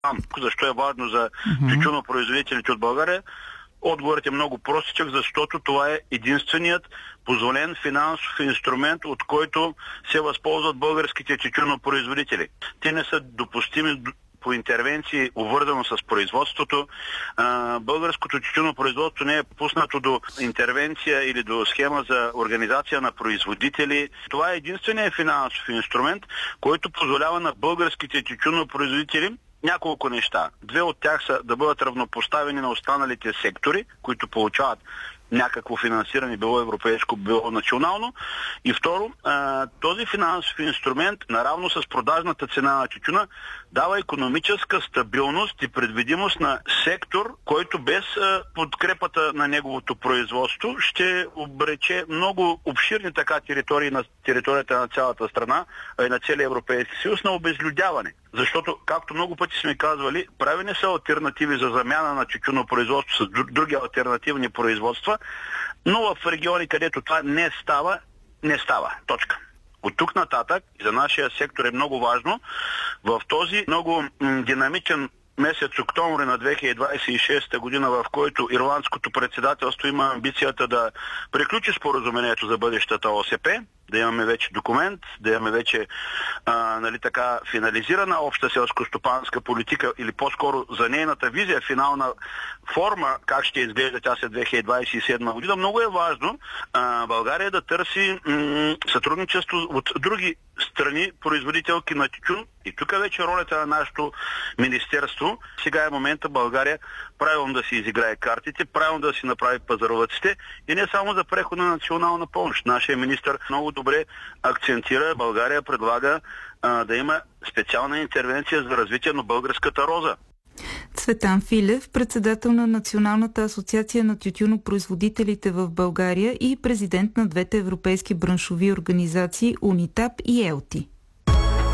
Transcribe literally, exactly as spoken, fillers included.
Защо е важно за тютюнопроизводителите от България? Отговорът е много простичък, защото това е единственият позволен финансов инструмент, от който се възползват българските тютюнопроизводители. Те не са допустими по интервенции, обвързано с производството. Българското тютюнопроизводство не е пуснато до интервенция или до схема за организация на производители. Това е единственият финансов инструмент, който позволява на българските тютюнопроизводители няколко неща. Две от тях са да бъдат равнопоставени на останалите сектори, които получават някакво финансиране, било европейско, било национално. И второ, този финансов инструмент, наравно с продажната цена на тютюна, дава икономическа стабилност и предвидимост на сектор, който без подкрепата на неговото производство ще обрече много обширни така територии на територията на цялата страна, а и на целия Европейски съюз на обезлюдяване. Защото, както много пъти сме казвали, правени са алтернативи за замяна на тютюнопроизводство с други алтернативни производства, но в региони, където това не става, не става. Точка. От тук нататък, за нашия сектор е много важно, в този много м- динамичен месец октомври на две хиляди двадесет и шеста година, в който ирландското председателство има амбицията да приключи споразумението за бъдещата О С П, да имаме вече документ, да имаме вече а, нали, така финализирана обща селско-стопанска политика или по-скоро за нейната визия, финална форма, как ще изглежда тя след две хиляди двадесет и седма година. Много е важно а, България да търси м- сътрудничество от други страни, производителки на тютюн. И тук вече ролята на нашето министерство. Сега е момента България правилно да си изиграе картите, правилно да си направи пазарлъците и не само за преходна национална помощ. Нашия министър много добре акцентира, България предлага а, да има специална интервенция за развитие на българската роза. Цветан Филев, председател на Националната асоциация на тютюнопроизводителите в България и президент на двете европейски браншови организации УНИТАП и ЕЛТИ.